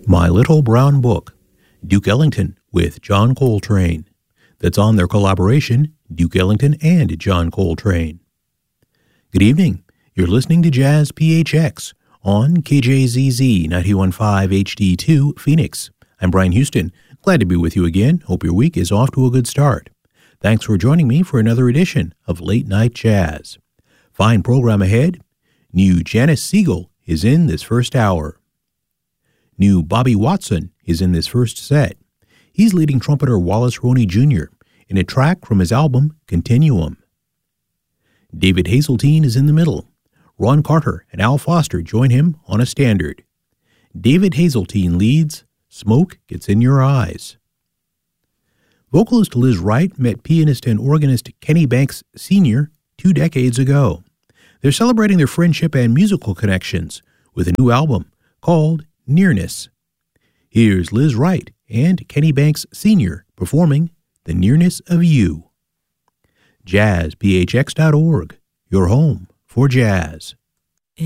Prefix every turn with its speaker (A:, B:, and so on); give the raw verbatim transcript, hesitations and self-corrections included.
A: My Little Brown Book, Duke Ellington with John Coltrane. That's on their collaboration, Duke Ellington and John Coltrane. Good evening. You're listening to Jazz P H X on K J Z Z ninety-one point five H D two Phoenix. I'm Brian Houston. Glad to be with you again. Hope your week is off to a good start. Thanks for joining me for another edition of Late Night Jazz. Fine program ahead. New Janice Siegel is in this first hour. New Bobby Watson is in this first set. He's leading trumpeter Wallace Roney Junior in a track from his album Continuum. David Hazeltine is in the middle. Ron Carter and Al Foster join him on a standard. David Hazeltine leads Smoke Gets in Your Eyes. Vocalist Liz Wright met pianist and organist Kenny Banks Senior two decades ago. They're celebrating their friendship and musical connections with a new album called Nearness. Here's Liz Wright and Kenny Banks Senior performing The Nearness of You. jazz p h x dot org, your home for jazz.